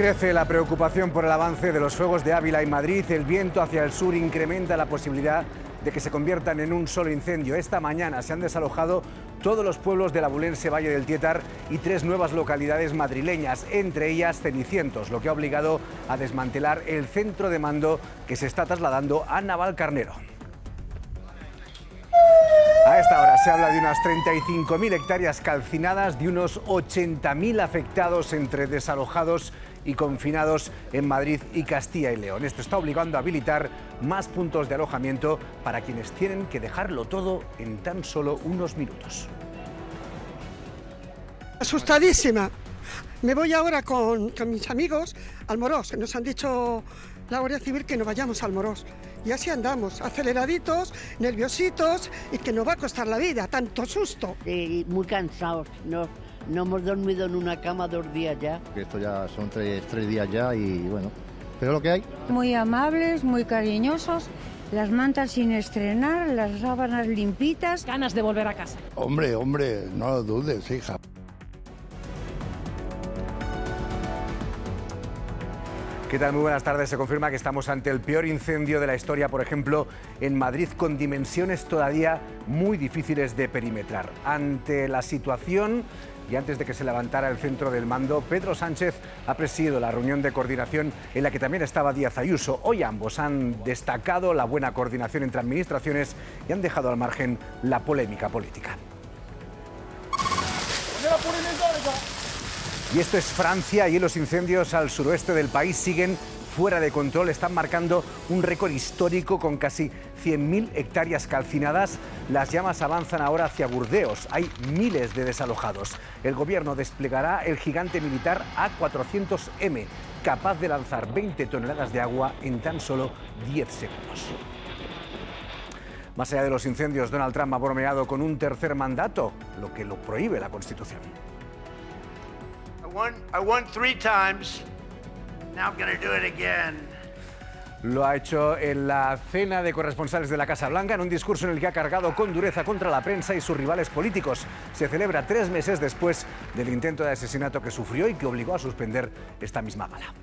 Crece la preocupación por el avance de los fuegos de Ávila y Madrid. El viento hacia el sur incrementa la posibilidad de que se conviertan en un solo incendio. Esta mañana se han desalojado todos los pueblos del abulense Valle del Tietar y 3 nuevas localidades madrileñas, entre ellas Cenicientos, lo que ha obligado a desmantelar el centro de mando que se está trasladando a Navalcarnero. A esta hora se habla de unas 35.000 hectáreas calcinadas, de unos 80.000 afectados entre desalojados y confinados en Madrid y Castilla y León. Esto está obligando a habilitar más puntos de alojamiento para quienes tienen que dejarlo todo en tan solo unos minutos. Asustadísima. Me voy ahora con mis amigos al Morós. Nos han dicho la Guardia Civil que no vayamos al Morós. Y así andamos, aceleraditos, nerviositos y que nos va a costar la vida, tanto susto. Muy cansados, no hemos dormido en una cama 2 días ya. Esto ya son tres días ya y bueno, pero lo que hay. Muy amables, muy cariñosos, las mantas sin estrenar, las sábanas limpitas. Ganas de volver a casa. Hombre, no lo dudes, hija. ¿Qué tal? Muy buenas tardes. Se confirma que estamos ante el peor incendio de la historia, por ejemplo, en Madrid, con dimensiones todavía muy difíciles de perimetrar. Ante la situación y antes de que se levantara el centro del mando, Pedro Sánchez ha presidido la reunión de coordinación en la que también estaba Díaz Ayuso. Hoy ambos han destacado la buena coordinación entre administraciones y han dejado al margen la polémica política. Y esto es Francia, y los incendios al suroeste del país siguen fuera de control. Están marcando un récord histórico con casi 100.000 hectáreas calcinadas. Las llamas avanzan ahora hacia Burdeos. Hay miles de desalojados. El gobierno desplegará el gigante militar A400M, capaz de lanzar 20 toneladas de agua en tan solo 10 segundos. Más allá de los incendios, Donald Trump ha bromeado con un tercer mandato, lo que lo prohíbe la Constitución. I won 3 times. Now I'm gonna do it again. Lo ha hecho en la cena de corresponsales de la Casa Blanca, en un discurso en el que ha cargado con dureza contra la prensa y sus rivales políticos. Se celebra 3 meses después del intento de asesinato que sufrió y que obligó a suspender esta misma gala.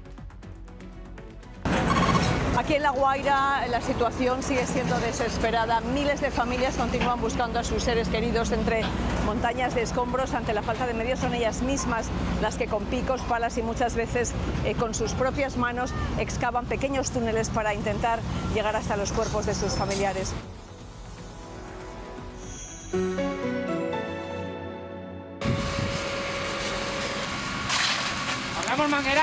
Aquí en La Guaira la situación sigue siendo desesperada. Miles de familias continúan buscando a sus seres queridos entre montañas de escombros. Ante la falta de medios, son ellas mismas las que con picos, palas y muchas veces con sus propias manos excavan pequeños túneles para intentar llegar hasta los cuerpos de sus familiares. ¿Hablamos manguera?